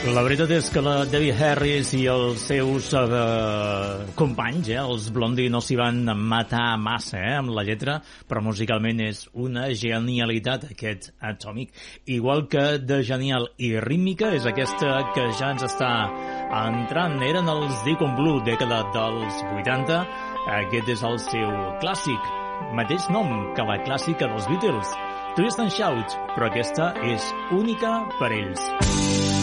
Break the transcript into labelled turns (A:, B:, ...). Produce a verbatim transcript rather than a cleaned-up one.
A: La veritat és que la Debbie Harris i els seus eh, companys, eh, els Blondie, no s'hi van matar massa eh, amb la lletra, però musicalment és una genialitat aquest Atomic. Igual que de genial i rítmica és aquesta que ja ens està entrant. Eren els Deacon Blue, dècada dels vuitanta. Aquest és el seu clàssic, mateix nom que la clàssica dels Beatles, Twist and Shout, però aquesta és única per ells.